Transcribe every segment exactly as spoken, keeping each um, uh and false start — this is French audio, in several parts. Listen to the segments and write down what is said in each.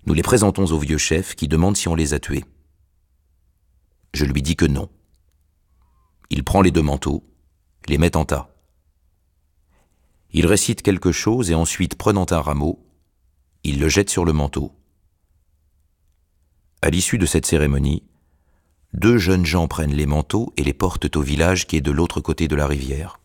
Nous les présentons au vieux chef qui demande si on les a tués. Je lui dis que non. Il prend les deux manteaux, les met en tas. Il récite quelque chose et ensuite, prenant un rameau, il le jette sur le manteau. À l'issue de cette cérémonie, deux jeunes gens prennent les manteaux et les portent au village qui est de l'autre côté de la rivière.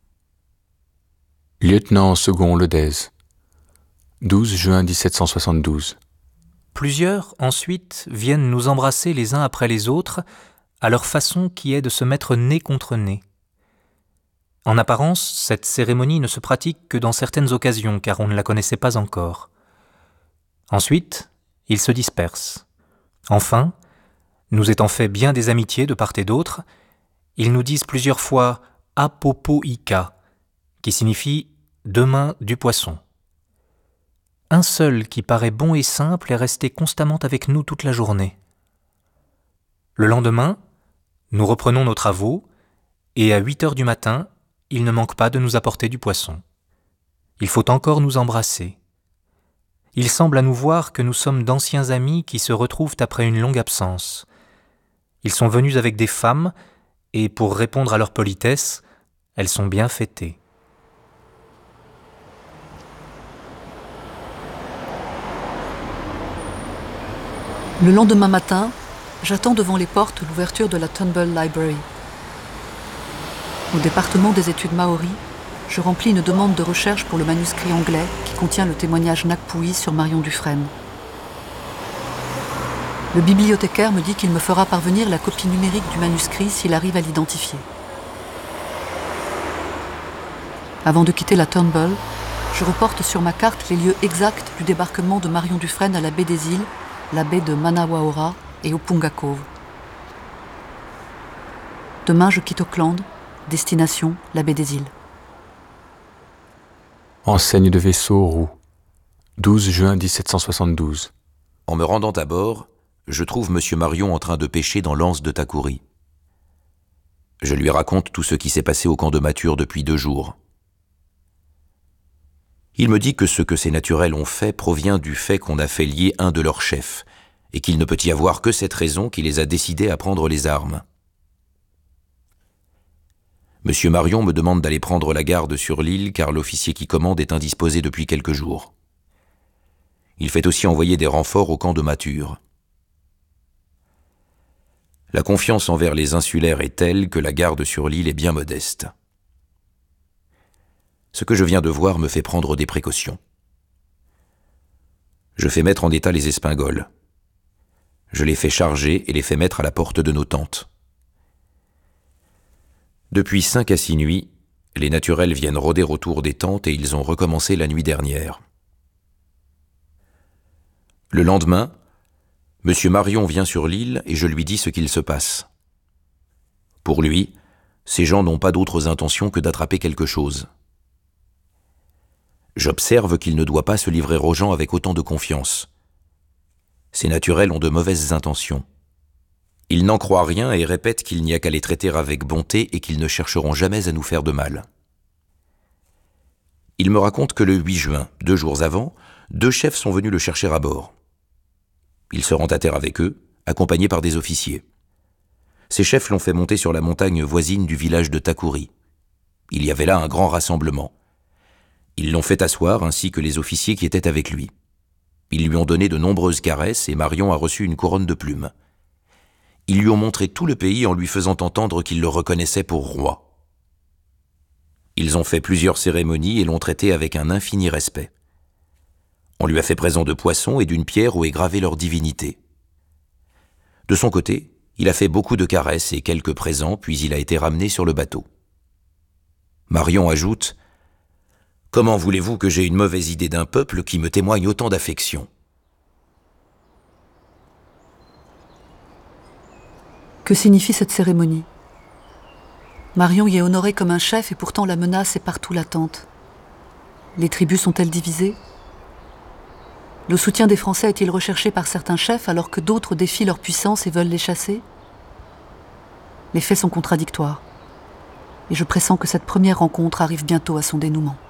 Lieutenant second Ledez, douze juin mille sept cent soixante-douze. Plusieurs, ensuite, viennent nous embrasser les uns après les autres, à leur façon qui est de se mettre nez contre nez. En apparence, cette cérémonie ne se pratique que dans certaines occasions, car on ne la connaissait pas encore. Ensuite, ils se dispersent. Enfin, nous étant fait bien des amitiés de part et d'autre, ils nous disent plusieurs fois « apopo ika », qui signifie « demain du poisson ». Un seul qui paraît bon et simple est resté constamment avec nous toute la journée. Le lendemain, nous reprenons nos travaux, et à huit heures du matin, il ne manque pas de nous apporter du poisson. Il faut encore nous embrasser. Il semble à nous voir que nous sommes d'anciens amis qui se retrouvent après une longue absence. Ils sont venus avec des femmes, et pour répondre à leur politesse, elles sont bien fêtées. Le lendemain matin, j'attends devant les portes l'ouverture de la Turnbull Library. Au département des études maoris, je remplis une demande de recherche pour le manuscrit anglais qui contient le témoignage Ngakpuhi sur Marion Dufresne. Le bibliothécaire me dit qu'il me fera parvenir la copie numérique du manuscrit s'il arrive à l'identifier. Avant de quitter la Turnbull, je reporte sur ma carte les lieux exacts du débarquement de Marion Dufresne à la baie des Îles, la baie de Manawaora et Opunga Cove. Demain, je quitte Auckland, destination la baie des Îles. Enseigne de vaisseau roue, douze juin mille sept cent soixante-douze. En me rendant à bord, je trouve Monsieur Marion en train de pêcher dans l'anse de Takuri. Je lui raconte tout ce qui s'est passé au camp de Mathur depuis deux jours. Il me dit que ce que ces naturels ont fait provient du fait qu'on a fait lier un de leurs chefs, et qu'il ne peut y avoir que cette raison qui les a décidés à prendre les armes. Monsieur Marion me demande d'aller prendre la garde sur l'île car l'officier qui commande est indisposé depuis quelques jours. Il fait aussi envoyer des renforts au camp de Mathur. La confiance envers les insulaires est telle que la garde sur l'île est bien modeste. Ce que je viens de voir me fait prendre des précautions. Je fais mettre en état les espingoles. Je les fais charger et les fais mettre à la porte de nos tentes. Depuis cinq à six nuits, les naturels viennent rôder autour des tentes et ils ont recommencé la nuit dernière. Le lendemain, Monsieur Marion vient sur l'île et je lui dis ce qu'il se passe. Pour lui, ces gens n'ont pas d'autres intentions que d'attraper quelque chose. J'observe qu'il ne doit pas se livrer aux gens avec autant de confiance. Ces naturels ont de mauvaises intentions. Ils n'en croient rien et répètent qu'il n'y a qu'à les traiter avec bonté et qu'ils ne chercheront jamais à nous faire de mal. Il me raconte que le huit juin, deux jours avant, deux chefs sont venus le chercher à bord. Il se rend à terre avec eux, accompagné par des officiers. Ces chefs l'ont fait monter sur la montagne voisine du village de Takuri. Il y avait là un grand rassemblement. Ils l'ont fait asseoir ainsi que les officiers qui étaient avec lui. Ils lui ont donné de nombreuses caresses et Marion a reçu une couronne de plumes. Ils lui ont montré tout le pays en lui faisant entendre qu'ils le reconnaissaient pour roi. Ils ont fait plusieurs cérémonies et l'ont traité avec un infini respect. On lui a fait présent de poissons et d'une pierre où est gravée leur divinité. De son côté, il a fait beaucoup de caresses et quelques présents, puis il a été ramené sur le bateau. Marion ajoute « Comment voulez-vous que j'ai une mauvaise idée d'un peuple qui me témoigne autant d'affection ?» Que signifie cette cérémonie? Marion y est honorée comme un chef et pourtant la menace est partout latente. Les tribus sont-elles divisées? Le soutien des Français est-il recherché par certains chefs alors que d'autres défient leur puissance et veulent les chasser? Les faits sont contradictoires. Et je pressens que cette première rencontre arrive bientôt à son dénouement.